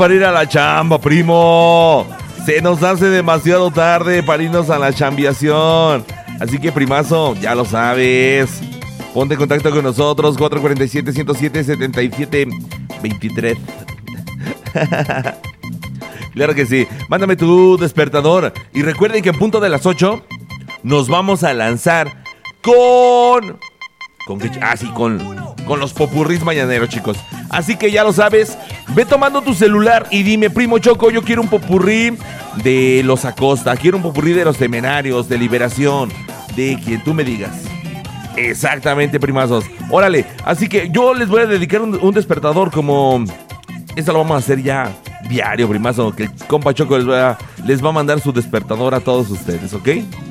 para ir a la chamba, primo. Se nos hace demasiado tarde para irnos a la chambiación. Así que, primazo, ya lo sabes. Ponte en contacto con nosotros, 447-107-77-23. Claro que sí. Mándame tu despertador. Y recuerden que en punto de las 8 nos vamos a lanzar con los popurrís mañaneros, chicos. Así que ya lo sabes. Ve tomando tu celular y dime, primo Choco, yo quiero un popurrí de los Acosta. Quiero un popurrí de los Temerarios, de Liberación, de quien tú me digas. Exactamente, primazos. Órale, así que yo les voy a dedicar un despertador como... Eso lo vamos a hacer ya diario, primazo. Que el compa Choco les va a mandar su despertador a todos ustedes, ¿ok?